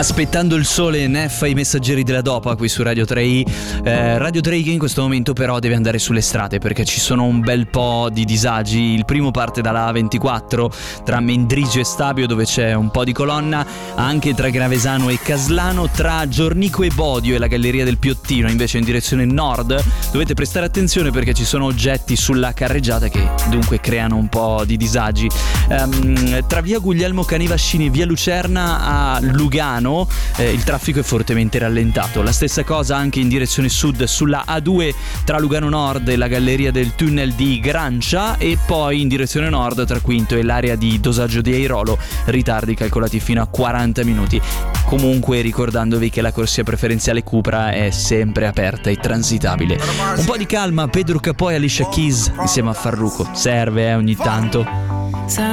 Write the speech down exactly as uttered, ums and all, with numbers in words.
Aspettando il sole, Neffa, i messaggeri della Dopa qui su Radio tre i. eh, Radio tre i che in questo momento però deve andare sulle strade perché ci sono un bel po' di disagi. Il primo parte dalla A ventiquattro tra Mendrigio e Stabio, dove c'è un po' di colonna, anche tra Gravesano e Caslano. Tra Giornico e Bodio e la Galleria del Piottino invece in direzione nord dovete prestare attenzione perché ci sono oggetti sulla carreggiata che dunque creano un po' di disagi. um, Tra via Guglielmo Canivascini e via Lucerna a Lugano Eh, il traffico è fortemente rallentato. La stessa cosa anche in direzione sud sulla A due tra Lugano Nord e la galleria del tunnel di Grancia, e poi in direzione nord tra Quinto e l'area di dosaggio di Airolo, ritardi calcolati fino a quaranta minuti. Comunque ricordandovi che la corsia preferenziale Cupra è sempre aperta e transitabile. Un po' di calma, Pedro Capò e Alicia Keys insieme a Farruko serve eh, ogni tanto.